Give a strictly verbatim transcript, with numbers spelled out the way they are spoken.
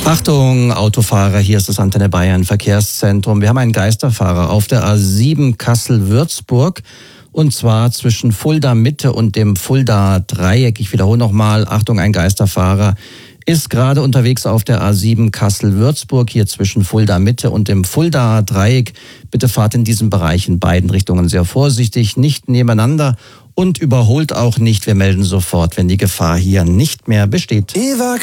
Achtung, Autofahrer, hier ist das Antenne Bayern Verkehrszentrum. Wir haben einen Geisterfahrer auf der A sieben Kassel-Würzburg und zwar zwischen Fulda Mitte und dem Fulda Dreieck. Ich wiederhole nochmal, Achtung, ein Geisterfahrer ist gerade unterwegs auf der A sieben Kassel-Würzburg, hier zwischen Fulda Mitte und dem Fulda Dreieck. Bitte fahrt in diesem Bereich in beiden Richtungen sehr vorsichtig, nicht nebeneinander und überholt auch nicht. Wir melden sofort, wenn die Gefahr hier nicht mehr besteht. Eva